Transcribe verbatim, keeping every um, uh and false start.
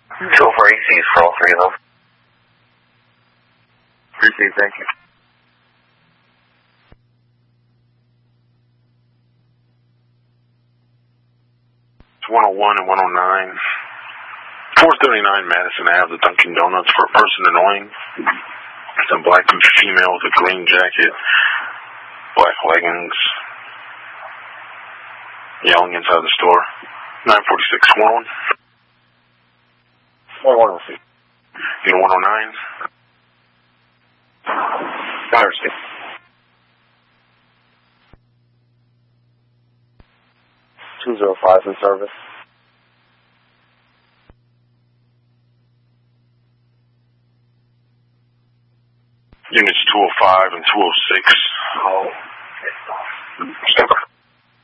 two oh four A Cs for all three of them. Appreciate it, thank you. It's one oh one and one oh nine. four thirty-nine Madison Avenue, the Dunkin' Donuts, for a person annoying. It's a black female with a green jacket, black leggings, yelling inside the store. nine forty-six, one oh one. one oh six. You know one oh nine? Fire six. two oh five in service. Units two oh five and two oh six. Oh.